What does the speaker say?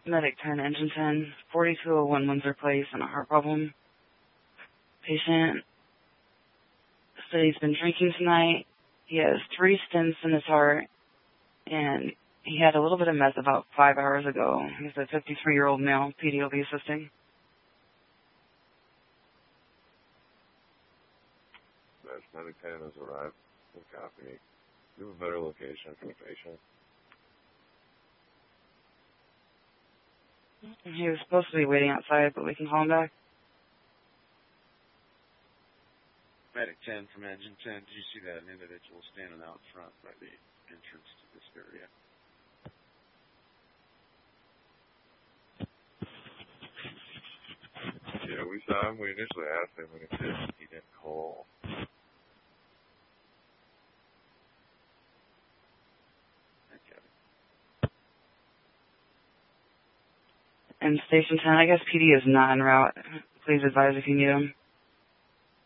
Medic 10, Engine 10, 4201 Windsor Place, and a heart problem. Patient said he's been drinking tonight. He has 3 stents in his heart, and he had a little bit of meth about 5 hours ago. He's a 53-year-old male. PD will be assisting. Medic 10 has arrived. Good copy. Do you have a better location for the patient? He was supposed to be waiting outside, but we can call him back. Medic 10 from Engine 10, did you see that individual standing out front by the entrance to this area? Yeah, we saw him. We initially asked him, and he didn't call. And Station 10, I guess PD is not en route. Please advise if you need him.